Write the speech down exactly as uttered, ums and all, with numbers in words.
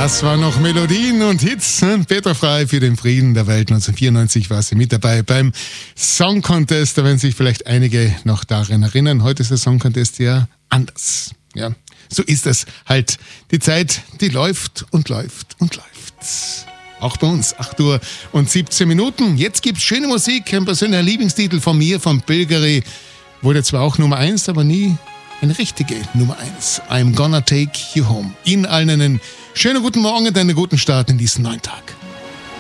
Das war noch Melodien und Hits. Petra Frey für den Frieden der Welt. neunzehnhundertvierundneunzig war sie mit dabei beim Song Contest. Da werden sich vielleicht einige noch daran erinnern. Heute ist der Song Contest ja anders. Ja, so ist es halt. Die Zeit, die läuft und läuft und läuft. Auch bei uns, acht Uhr und siebzehn Minuten. Jetzt gibt's schöne Musik. Ein persönlicher Lieblingstitel von mir, von Bilgeri. Wurde zwar auch Nummer eins, aber nie eine richtige Nummer eins. I'm gonna take you home. Ihnen allen einen schönen guten Morgen und einen guten Start in diesen neuen Tag.